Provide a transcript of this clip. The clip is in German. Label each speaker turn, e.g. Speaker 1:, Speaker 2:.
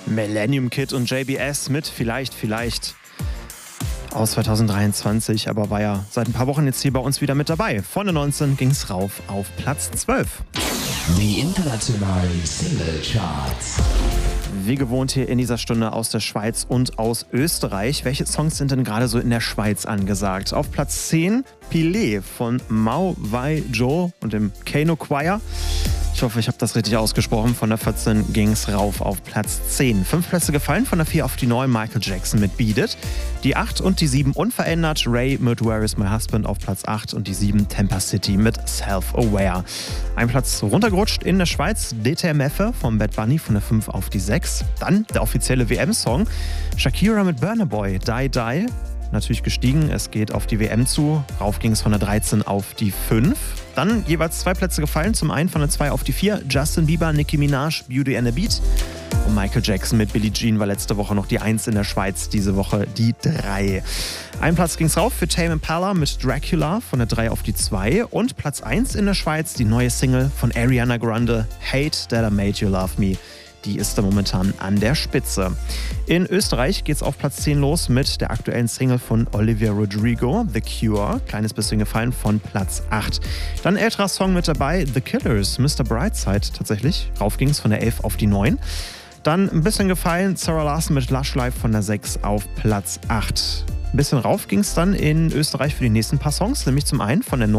Speaker 1: Millennium Kid und JBS mit Vielleicht aus 2023, aber war ja seit ein paar Wochen jetzt hier bei uns wieder mit dabei. Von der 19 ging's rauf auf Platz 12.
Speaker 2: Die internationalen Single-Charts.
Speaker 1: Wie gewohnt hier in dieser Stunde aus der Schweiz und aus Österreich. Welche Songs sind denn gerade so in der Schweiz angesagt? Auf Platz 10 Pilé von Mau Wai Jo und dem Kano Choir. Ich hoffe, ich habe das richtig ausgesprochen. Von der 14 ging's rauf auf Platz 10. 5 Plätze gefallen, von der 4 auf die 9 Michael Jackson mit Beat It. Die 8 und die 7 unverändert. Ray mit Where Is My Husband auf Platz 8 und die 7 Tampa City mit Self-Aware. Ein Platz runtergerutscht in der Schweiz. DTMF von Bad Bunny von der 5 auf die 6. Dann der offizielle WM-Song. Shakira mit Burna Boy, Die Die. Natürlich gestiegen, es geht auf die WM zu. Rauf ging es von der 13 auf die 5. Dann jeweils 2 Plätze gefallen. Zum einen von der 2 auf die 4. Justin Bieber, Nicki Minaj, Beauty and the Beat. Und Michael Jackson mit Billie Jean war letzte Woche noch die 1 in der Schweiz, diese Woche die 3. Ein Platz ging es rauf für Tame Impala mit Dracula von der 3 auf die 2. Und Platz 1 in der Schweiz, die neue Single von Ariana Grande, Hate That I Made You Love Me. Die ist da momentan an der Spitze. In Österreich geht's auf Platz 10 los mit der aktuellen Single von Olivia Rodrigo, The Cure. Kleines bisschen gefallen von Platz 8. Dann ein älterer Song mit dabei, The Killers, Mr. Brightside tatsächlich. Rauf ging's von der 11 auf die 9. Dann ein bisschen gefallen, Sarah Larson mit Lush Life von der 6 auf Platz 8. Ein bisschen rauf ging's dann in Österreich für die nächsten paar Songs, nämlich zum einen von der 9